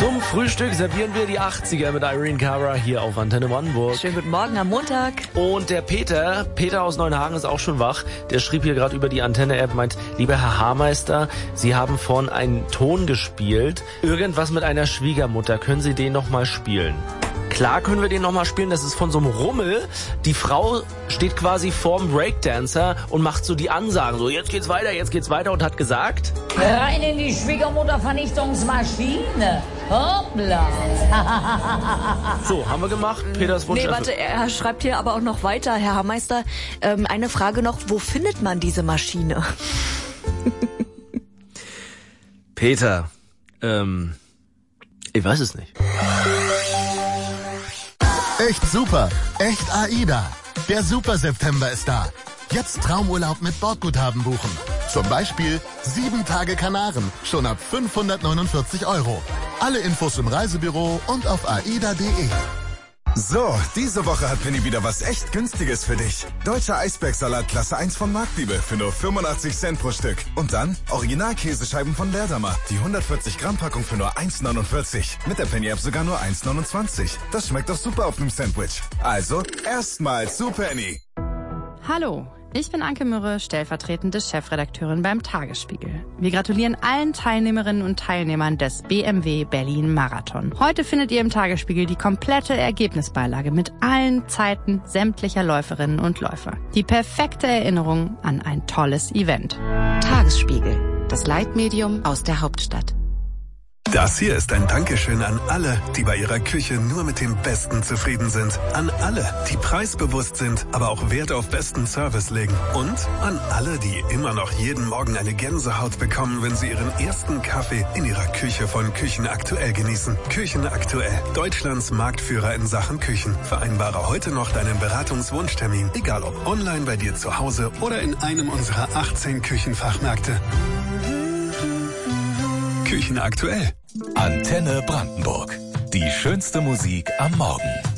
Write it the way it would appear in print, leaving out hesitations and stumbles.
Zum Frühstück servieren wir die 80er mit Irene Cara hier auf Antenne Brandenburg. Schönen guten Morgen am Montag. Und der Peter aus Neuenhagen ist auch schon wach. Der schrieb hier gerade über die Antenne-App, meint, lieber Herr Haarmeister, Sie haben vorhin einen Ton gespielt. Irgendwas mit einer Schwiegermutter. Können Sie den nochmal spielen? Klar können wir den nochmal spielen, das ist von so einem Rummel. Die Frau steht quasi vorm Breakdancer und macht so die Ansagen, so jetzt geht's weiter und hat gesagt... Rein in die Schwiegermuttervernichtungsmaschine. Hoppla. So, haben wir gemacht. Peters Wunsch. Nee, warte, er schreibt hier aber auch noch weiter, Herr Haarmeister. Eine Frage noch, wo findet man diese Maschine? Peter, ich weiß es nicht. Echt super, echt AIDA. Der Super September ist da. Jetzt Traumurlaub mit Bordguthaben buchen. Zum Beispiel 7 Tage Kanaren, schon ab 549 €. Alle Infos im Reisebüro und auf aida.de. So, diese Woche hat Penny wieder was echt Günstiges für dich. Deutscher Eisbergsalat Klasse 1 von Marktliebe für nur 85 Cent pro Stück. Und dann Original-Käsescheiben von Berdamer. Die 140 Gramm Packung für nur 1,49. Mit der Penny-App sogar nur 1,29. Das schmeckt doch super auf einem Sandwich. Also, erstmal zu Penny. Hallo, ich bin Anke Mürre, stellvertretende Chefredakteurin beim Tagesspiegel. Wir gratulieren allen Teilnehmerinnen und Teilnehmern des BMW Berlin Marathon. Heute findet ihr im Tagesspiegel die komplette Ergebnisbeilage mit allen Zeiten sämtlicher Läuferinnen und Läufer. Die perfekte Erinnerung an ein tolles Event. Tagesspiegel, das Leitmedium aus der Hauptstadt. Das hier ist ein Dankeschön an alle, die bei ihrer Küche nur mit dem Besten zufrieden sind. An alle, die preisbewusst sind, aber auch Wert auf besten Service legen. Und an alle, die immer noch jeden Morgen eine Gänsehaut bekommen, wenn sie ihren ersten Kaffee in ihrer Küche von Küchen Aktuell genießen. Küchen Aktuell, Deutschlands Marktführer in Sachen Küchen. Vereinbare heute noch deinen Beratungswunschtermin, egal ob online bei dir zu Hause oder in einem unserer 18 Küchenfachmärkte. Küchen Aktuell. Antenne Brandenburg. Die schönste Musik am Morgen.